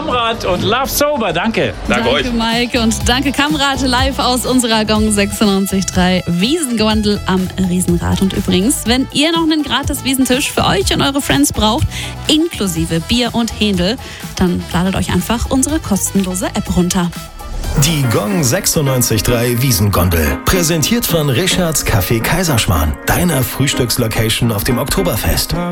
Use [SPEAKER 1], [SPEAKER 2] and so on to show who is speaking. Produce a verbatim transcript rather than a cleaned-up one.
[SPEAKER 1] Kamrat und Love Sober. Danke.
[SPEAKER 2] Danke,
[SPEAKER 3] Danke
[SPEAKER 2] euch.
[SPEAKER 3] Mike und danke Kamrat, live aus unserer Gong sechsundneunzig Komma drei Wiesengondel am Riesenrad. Und übrigens, wenn ihr noch einen gratis Wiesentisch für euch und eure Friends braucht, inklusive Bier und Händel, dann ladet euch einfach unsere kostenlose App runter.
[SPEAKER 4] Die Gong sechsundneunzig Komma drei Wiesengondel. Präsentiert von Richards Café Kaiserschmarrn. Deiner Frühstückslocation auf dem Oktoberfest.